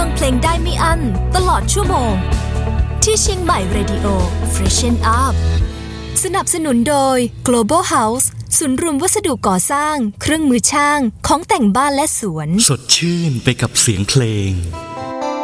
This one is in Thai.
ฟังเพลงได้ไม่อั้นตลอดชั่วโมงที่เชียงใหม่ Radio Freshen Up สนับสนุนโดย Global House ศูนย์รวมวัสดุก่อสร้างเครื่องมือช่างของแต่งบ้านและสวนสดชื่นไปกับเสียงเพลง